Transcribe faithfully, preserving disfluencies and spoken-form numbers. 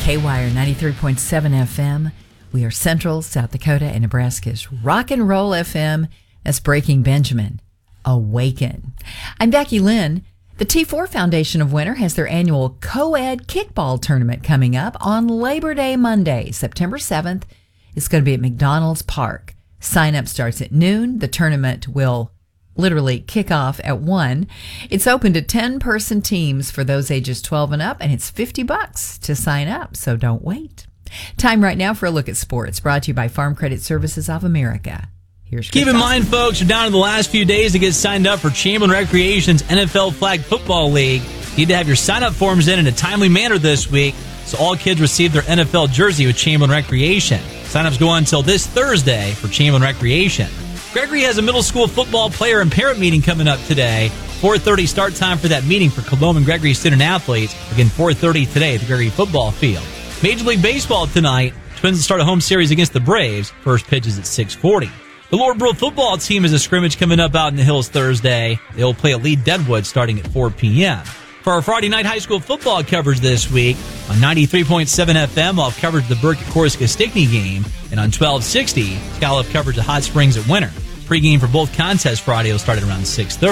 K-Wire ninety-three point seven F M. We are Central, South Dakota, and Nebraska's rock and roll F M. That's Breaking Benjamin. Awaken. I'm Becky Lynn. The T four Foundation of Winter has their annual co-ed kickball tournament coming up on Labor Day Monday, September seventh. It's going to be at McDonald's Park. Sign up starts at noon. The tournament will literally kick off at one. It's open to ten-person teams for those ages twelve and up, and it's fifty bucks to sign up, so don't wait. Time right now for a look at sports, brought to you by Farm Credit Services of America. Here's Keep in mind, folks, you're down to the last few days to get signed up for Chamberlain Recreation's N F L Flag Football League. You need to have your sign-up forms in in a timely manner this week, so all kids receive their N F L jersey with Chamberlain Recreation. Sign-ups go on until this Thursday for Chamberlain Recreation. Gregory has a middle school football player and parent meeting coming up today. four thirty start time for that meeting for Colome and Gregory student-athletes. Again, four thirty today at the Gregory football field. Major League Baseball tonight. Twins will start a home series against the Braves. First pitch is at six forty. The Lord Brule football team has a scrimmage coming up out in the hills Thursday. They will play at Lee Deadwood starting at four p.m. For our Friday night high school football coverage this week, on ninety-three point seven F M, I'll have coverage of the Burkett-Corsica-Stickney game, and on twelve sixty, I'll have coverage of Hot Springs at Winter. Pre-game for both contests Friday will start at around six thirty.